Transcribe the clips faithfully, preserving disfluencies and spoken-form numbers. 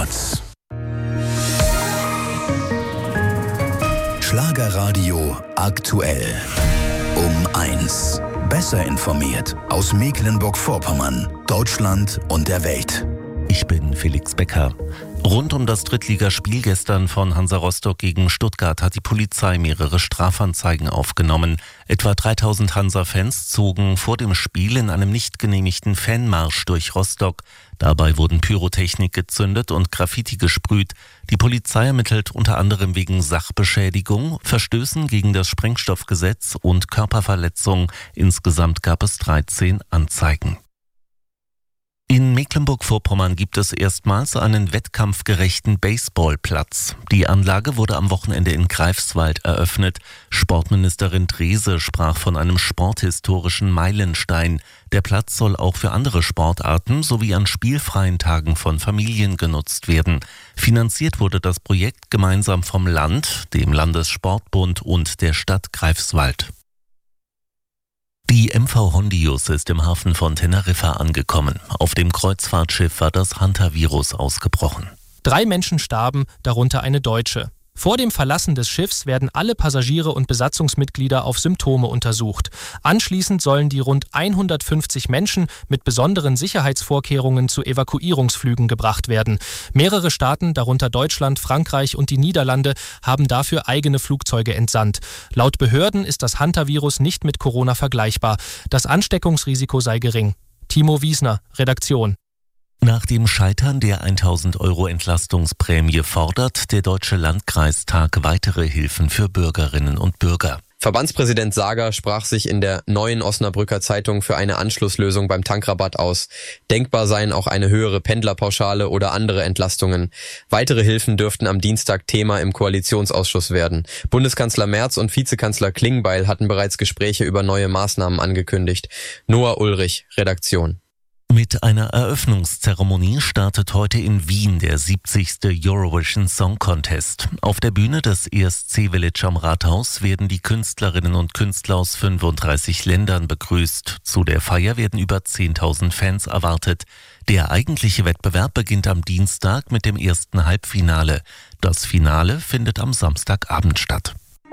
Platz. Schlagerradio aktuell. Um eins. Besser informiert aus Mecklenburg-Vorpommern, Deutschland und der Welt. Ich bin Felix Becker. Rund um das Drittligaspiel gestern von Hansa Rostock gegen Stuttgart hat die Polizei mehrere Strafanzeigen aufgenommen. Etwa dreitausend Hansa-Fans zogen vor dem Spiel in einem nicht genehmigten Fanmarsch durch Rostock. Dabei wurden Pyrotechnik gezündet und Graffiti gesprüht. Die Polizei ermittelt unter anderem wegen Sachbeschädigung, Verstößen gegen das Sprengstoffgesetz und Körperverletzung. Insgesamt gab es dreizehn Anzeigen. In Mecklenburg-Vorpommern gibt es erstmals einen wettkampfgerechten Baseballplatz. Die Anlage wurde am Wochenende in Greifswald eröffnet. Sportministerin Drese sprach von einem sporthistorischen Meilenstein. Der Platz soll auch für andere Sportarten sowie an spielfreien Tagen von Familien genutzt werden. Finanziert wurde das Projekt gemeinsam vom Land, dem Landessportbund und der Stadt Greifswald. Die M V Hondius ist im Hafen von Teneriffa angekommen. Auf dem Kreuzfahrtschiff war das Hantavirus ausgebrochen. Drei Menschen starben, darunter eine Deutsche. Vor dem Verlassen des Schiffs werden alle Passagiere und Besatzungsmitglieder auf Symptome untersucht. Anschließend sollen die rund hundertfünfzig Menschen mit besonderen Sicherheitsvorkehrungen zu Evakuierungsflügen gebracht werden. Mehrere Staaten, darunter Deutschland, Frankreich und die Niederlande, haben dafür eigene Flugzeuge entsandt. Laut Behörden ist das Hantavirus nicht mit Corona vergleichbar. Das Ansteckungsrisiko sei gering. Timo Wiesner, Redaktion. Nach dem Scheitern der tausend Euro Entlastungsprämie fordert der Deutsche Landkreistag weitere Hilfen für Bürgerinnen und Bürger. Verbandspräsident Sager sprach sich in der Neuen Osnabrücker Zeitung für eine Anschlusslösung beim Tankrabatt aus. Denkbar seien auch eine höhere Pendlerpauschale oder andere Entlastungen. Weitere Hilfen dürften am Dienstag Thema im Koalitionsausschuss werden. Bundeskanzler Merz und Vizekanzler Klingbeil hatten bereits Gespräche über neue Maßnahmen angekündigt. Noah Ulrich, Redaktion. Mit einer Eröffnungszeremonie startet heute in Wien der siebzigste Eurovision Song Contest. Auf der Bühne des E S C Village am Rathaus werden die Künstlerinnen und Künstler aus fünfunddreißig Ländern begrüßt. Zu der Feier werden über zehntausend Fans erwartet. Der eigentliche Wettbewerb beginnt am Dienstag mit dem ersten Halbfinale. Das Finale findet am Samstagabend statt.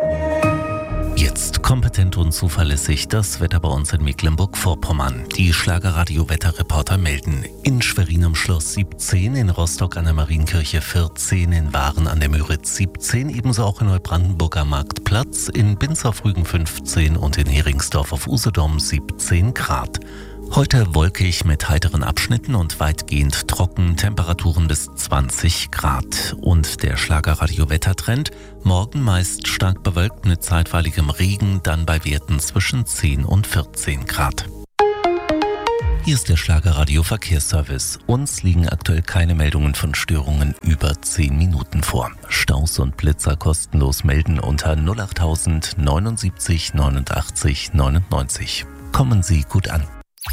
Jetzt kompetent und zuverlässig das Wetter bei uns in Mecklenburg-Vorpommern. Die Schlagerradio-Wetterreporter melden: in Schwerin am Schloss siebzehn, in Rostock an der Marienkirche vierzehn, in Waren an der Müritz siebzehn, ebenso auch in Neubrandenburg am Marktplatz, in Binz auf Rügen fünfzehn und in Heringsdorf auf Usedom siebzehn Grad. Heute wolkig mit heiteren Abschnitten und weitgehend trocken, Temperaturen bis zwanzig Grad. Und der Schlagerradio-Wettertrend: morgen meist stark bewölkt mit zeitweiligem Regen, dann bei Werten zwischen zehn und vierzehn Grad. Hier ist der Schlagerradio-Verkehrsservice. Uns liegen aktuell keine Meldungen von Störungen über zehn Minuten vor. Staus und Blitzer kostenlos melden unter null achttausend neunundsiebzig neunundachtzig neunundneunzig. Kommen Sie gut an.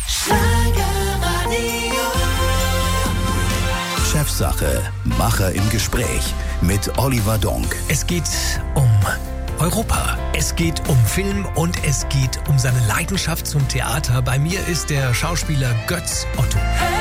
Chefsache, Macher im Gespräch mit Oliver Donk. Es geht um Europa, es geht um Film und es geht um seine Leidenschaft zum Theater. Bei mir ist der Schauspieler Götz Otto.